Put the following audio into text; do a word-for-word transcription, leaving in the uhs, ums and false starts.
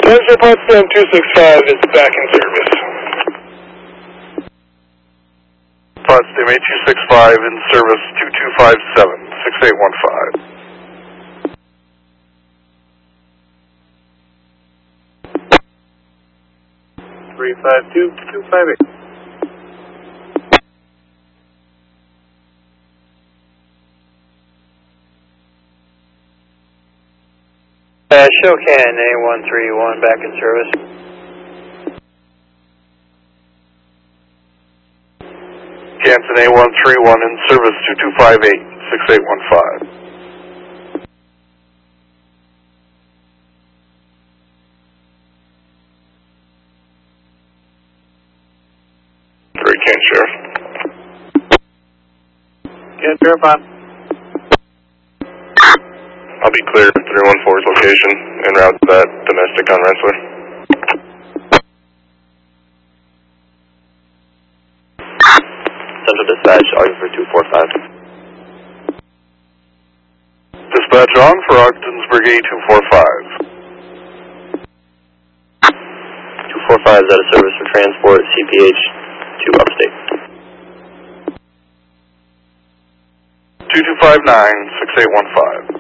Sensor Potsdam two six five is back in service. Potsdam eight two six five in service two two five seven, six eight one five. three five two, two five eight. Uh, Shokan A one three one back in service. Canton A one three one in service two two five eight, six eight one five. Three Kent Sheriff. Kent Sheriff on. I'll be clear to three one four's location en route to that domestic on Rensselaer. Central Dispatch, Arlington for two four five. Dispatch on for Ogdensburg A two four five. two four five is out of service for transport, C P H to upstate. two two five nine, six eight one five.